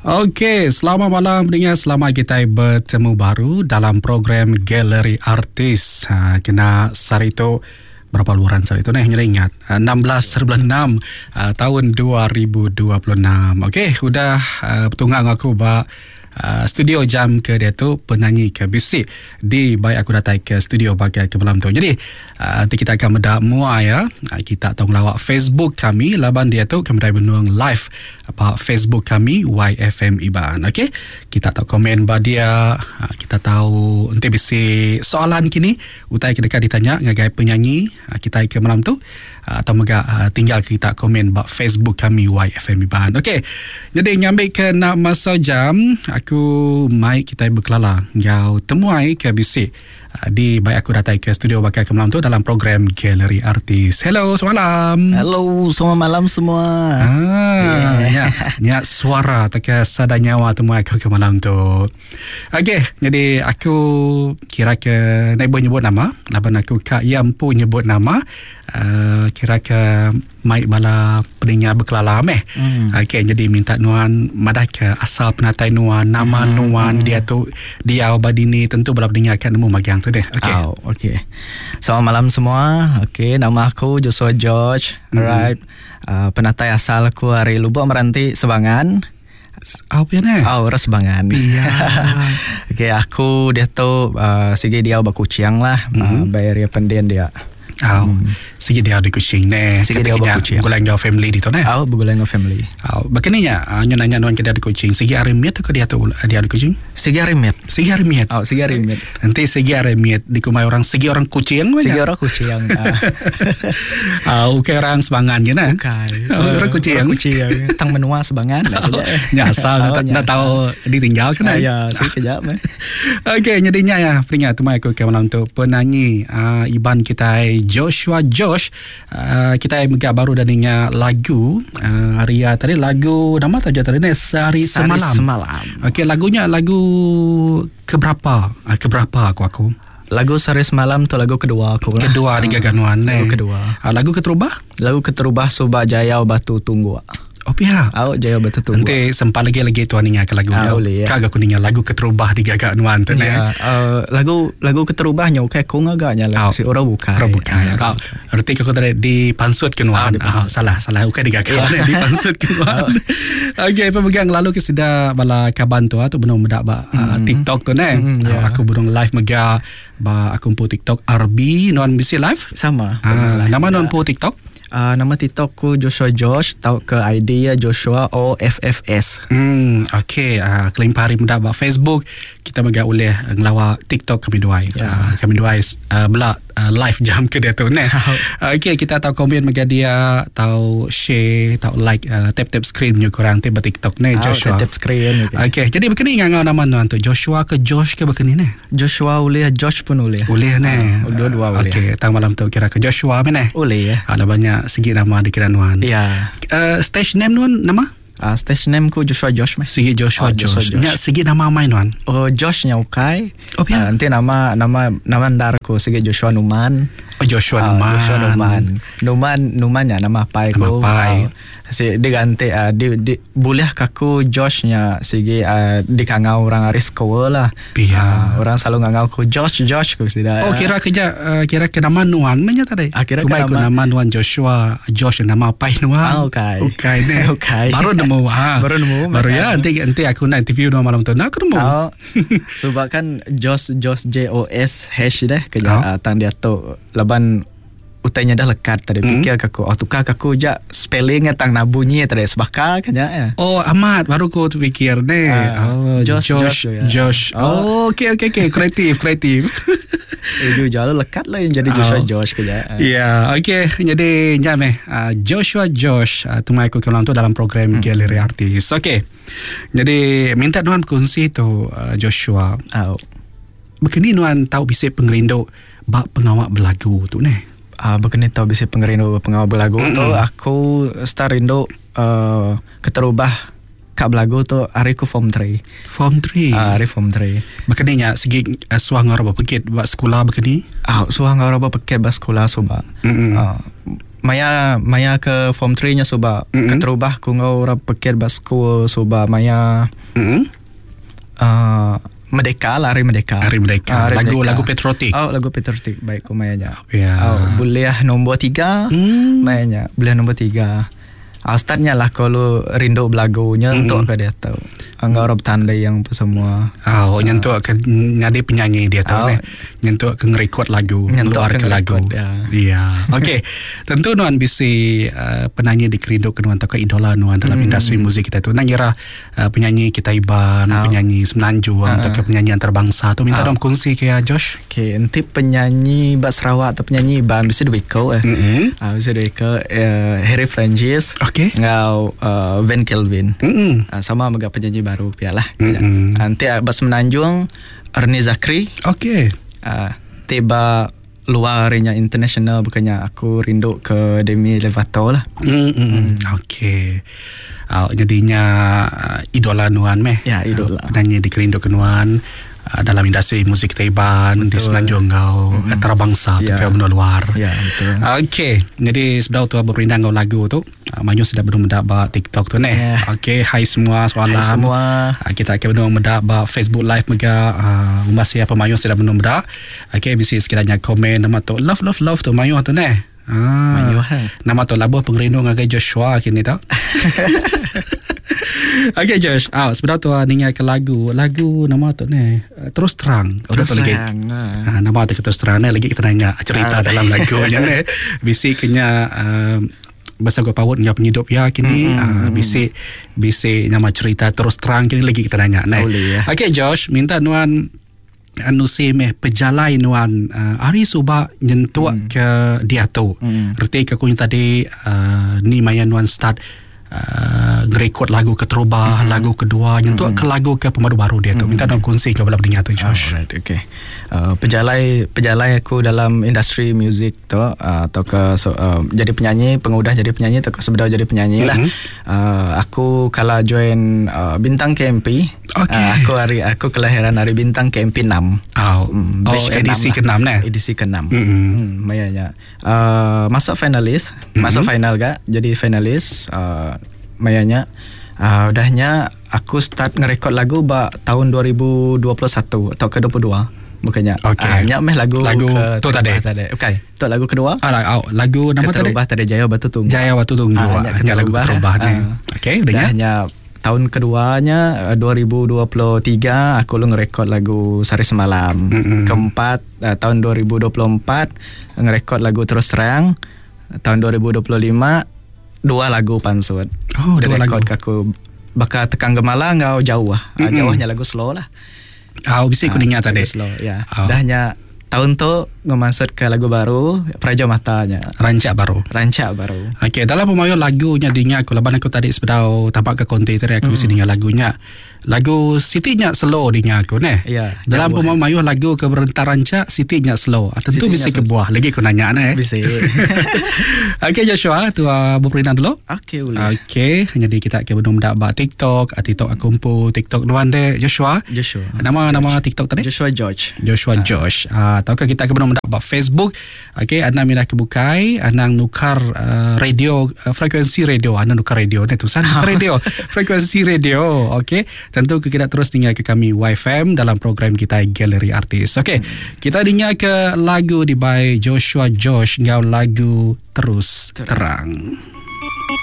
Okey, selamat malam pendengar. Selamat kita bertemu baru dalam program Galeri Artis. Kena sari itu berapa luaran sari itu hanya ingat 16/6 tahun 2026. Okey, sudah petunggang aku studio jam ke dia tu penyanyi ke bisik di baik aku datang ke studio bagai ke malam tu. Jadi nanti kita akan mendak mua ya. Kita tahu lawak Facebook kami laban dia tu kami dah benuang live apa Facebook kami YFM Iban. Okey, kita tahu komen ba dia, kita tahu nanti bisik soalan kini utai kita ditanya ngagai penyanyi kita ke malam tu atau mega tinggal kita komen ba Facebook kami YFM Iban. Okey, jadi nyambil ke nak masa jam aku mai kita berkelala jauh temuai ke bisik di baik aku datang ke studio bakal ke malam tu dalam program Galeri Artis. Hello, selamat malam. Hello, selamat malam semua. Ya suara tak sada nyawa temuai aku ke malam tu. Okey, jadi aku kira ke nak nyebut nama, laban aku kak yang pun nyebut nama. Kira ke mai bala pendengar berkelala Okey, jadi minta nuan madah ke asal penatai nuan, nama nuan dia tu dia badini tentu bala pendengar akan nemu magiang tu deh. Okey. Okey. Selamat malam semua. Okey, nama aku Joshua George. Alright. Penatai asal aku dari Lubuk Meranti, Sebangan. Apa ni? Ras Sebangan. Iya. Okey, aku dia tu sige dia bakuciang lah. Bayar dia pendian dia. Sige dia ada kucing ne. Sige dia ada kucing. Gulangga family di tu ne. Gulangga family. Begininya nanya nuan kita ada kucing. Sige arimiat ke dia tu dia ada kucing? Sige arimiat. Sige arimiat. Sige arimiat. Nanti sige arimiat di kumai orang sige orang kucing. Sige orang kucing. Okey orang Sebangan je na. Orang kucing. Tang menua Sebangan. Nyasal nak tahu ditinggal kan? Ya, saya kejap. Okey, jadinya ya peringat tu mai aku ke malam tu penyanyi Iban kita Joshua Josh. Kita megak baru dan dengar lagu Ria tadi lagu nama tajuk tadi ni Sehari Semalam. Okey, lagunya lagu keberapa aku lagu Sehari Semalam tu lagu kedua aku lah. Kedua di Gaganuan ni. Lagu kedua. Lagu keterubah? Lagu keterubah Subak Jaya Batu Tunggu. Oh pihak. Jaya Batu Tunggu. Nanti sempat lagi tuan ingat ke lagu dia. Kagak aku ingat lagu keterubah di Gaganuan tu ni. Lagu keterubahnya okay kong agaknya lah. Si orang bukan. Arti aku tadi di Pansut Kenuan. Salah. Bukan di Gaganuan. Di Pansut Kenuan. Okey, pemegang lalu ke sida bala kaban tu benar medak TikTok tu ni. Aku burung live mega aku pun TikTok RB non bisi live. Sama. Nama non pun TikTok? Nama TikTok ku Joshua Josh, tahu ke ID ya Joshua OFFS. Okey, klaim pari muda ba Facebook kita mega boleh ngelawa TikTok kami duai. Kami duai bela live jam ke dia tu ne. Okey, kita tahu komen mega dia, tahu share, tahu like, tap screen nyu korang te ba TikTok ne Joshua. Tap screen. Okey, jadi begini ngau nama nuan tu Joshua ke Josh ke begini ne? Joshua boleh, Josh pun boleh. Boleh ne. Dua-dua boleh. Okey, tang malam tu kira ke Joshua ne? Boleh ya. Ada banyak segi nama di kira nuan. Ya. Stage name nuan nama? Stage name ku Joshua Josh mah. Segi Joshua Josh. Nya segi nama main nuan. Joshnya ukai. Ya. Nanti nama ndar ku segi Joshua Numan. Joshua Numan. Numannya nama pai ku. Si diganti boleh kaku Joshnya segi dikangau orang aris ko lah. Orang selalu ngangau ku Josh ku sida. Kira ke nama nuan menya tadi. Kira ke nama nuan Joshua Josh nama pai nuan. Okay ne. Baru nemu. Baru ya nanti aku nak interview nama malam tu nak nemu. Sebab kan Josh JOS hash deh kerja tang dia tu laban utainya dah lekat tadi fikir aku tukar aku je spelling tang na bunyi tadi sebaka kan ya. Amat baru aku fikir ni. Josh. Okey kreatif. Itu jauh lekat lah yang jadi Joshua Josh kerja. Ya, okey. Jadi jam Joshua Josh tumai aku kelang tu dalam program Galeri Artis. Okey. Jadi minta nuan kongsi tu Joshua. Begini nuan tahu bisa pengerindu bak pengawak belagu tu ne. Begini tahu bisa pengerindu pengawak belagu tu aku start rindu keterubah kak belagu tu hari ku form 3. Hari form 3. Begininya segi suang orang berpekit buat sekolah begini. Suang orang berpekit buat sekolah subak. Maya ke form 3 nya suba keterubah ku ngau ora pikir bas school suba maya Merdeka lah, Hari Merdeka. Lagu patriotik. Lagu patriotik. Baik ku mayanya. Yeah. Buliah nombor 3. Mayanya buliah nombor 3. Startnya lah kalau rindu belagunya untuk ke dia tahu. Enggak orang tandai yang semua. Nyentuh ke ngadi penyanyi dia tahu nyentuh ke ngerekod lagu, keluar ke lagu. Iya. Okey. Tentu nuan bisi penyanyi dikerindu ke nuan atau idola nuan dalam industri muzik kita tu. Nangira penyanyi kita Iban, penyanyi Semenanjung atau ke penyanyi antarabangsa tu minta dong kongsi ke Josh. Okey, nanti penyanyi Bas Sarawak atau penyanyi Iban bisa duiko bisa duiko Harry Francis. Okey. Ngau Van Kelvin. Sama mega penyanyi baru pialah. Nanti Bas Semenanjung Ernie Zakri. Okey. Tiba luarnya international bukannya aku rindu ke Demi Lovato lah. Okey. Jadinya idola nuan meh. Ya, idola. Penyanyi dikerindu ke nuan dalam industri musik Taiban di Semenanjung kau antarabangsa tu ke benua luar. Ya, betul. Okey, jadi sebelum tu berpindah kau lagu tu, Manyu sudah belum mendapat TikTok tu ni. Okey, hai semua soalan. Hai semua. Kita akan belum mendapat Facebook live mega masih apa Manyu sudah belum mendapat. Okey, bisa sekiranya komen nama tu love tu Manyu tu ni. Nama tu labuh pengerindu ngagai Joshua kini tak? Okay Josh, sebenarnya tu ningai ke lagu nama tu ni Terus Terang. Terus lagi. Nama tu Terus Terang ni lagi kita nanya cerita dalam lagu ni. Bisiknya bahasa gue pawut dengan penghidup ya kini bisik nama cerita Terus Terang kini lagi kita nanya. Okay Josh, minta nuan anu semeh pejalai nuan hari suba nyentuh ke dia tu. Erti ke kunya tadi ni maya nuan start ngerekod lagu keterubah, lagu kedua nyentuh ke lagu ke pemadu baru dia tu. Minta dong kongsi ke belah pendengar tu Josh. Alright, okay. Pejalai aku dalam industri muzik tu atau ke jadi penyanyi, pengudah jadi penyanyi atau ke sebenarnya jadi penyanyi lah. Aku kala join Bintang KMP. Okay. Aku kelahiran hari Bintang KMP 6. Edisi ke-6 nah. Edisi ke-6. Mayanya. Masuk finalis, masuk final gak? Jadi finalis mayanya. Udahnya aku start ngerekod lagu tahun 2021 atau ke-22. Bukannya. Okay. Meh lagu ke tu tadi. Okay. Tu lagu kedua. Lagu nama tadi. Keterubah tadi Jaya Batu Tunggu. Jaya Batu Tunggu. Hanya lagu keterubah ni. Okay, udahnya. Tahun keduanya 2023 aku lu ngerekod lagu Sari Semalam. Keempat tahun 2024 ngerekod lagu Terus Terang. Tahun 2025 2 lagu Pansut. Dua lagu. Aku bakal Tekang Gemala ngau jauh jauhnya lagu slow lah. Bisa aku ingat tadi. Slow ya. Dahnya tahun tu ngemasuk ke lagu baru Praja Matanya. Rancak baru. Okey, dalam pemayo lagunya dinga aku laban aku tadi sebedau tampak ke kontainer aku isi dengan lagunya. Lagu Sitinya slow dinga aku ne. Ya, dalam pemayo lagu ke Berentar Rancak Sitinya slow. Tentu bisa ke buah lagi aku nanya ne. Bisa. Okey Joshua, tu berperindah dulu. Okey, Okey, jadi kita akan belum dapat TikTok, TikTok aku kumpu TikTok luan de Joshua. Nama TikTok tadi? Joshua George. Tahukah kita akan belum mendapat Facebook. Okey, anda minat kebukai, anda nukar radio, frekuensi radio, anda nukar radio ni tulisan nukar radio, frekuensi radio. Okey, tentu kita terus dengar ke kami YFM dalam program kita Galeri Artis. Okey, kita dengar ke lagu di by Joshua Josh, ngau lagu Terus Terang.